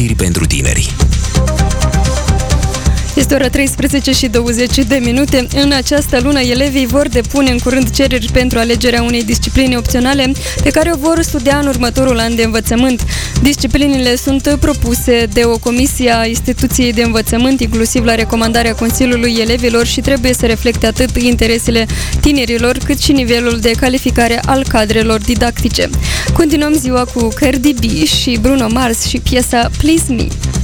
Știri pentru tineri. Este ora 13 și 20 de minute. În această lună, elevii vor depune în curând cereri pentru alegerea unei discipline opționale pe care o vor studia în următorul an de învățământ. Disciplinile sunt propuse de o comisie a instituției de învățământ, inclusiv la recomandarea Consiliului Elevilor, și trebuie să reflecte atât interesele tinerilor, cât și nivelul de calificare al cadrelor didactice. Continuăm ziua cu Cardi B și Bruno Mars și piesa Please Me.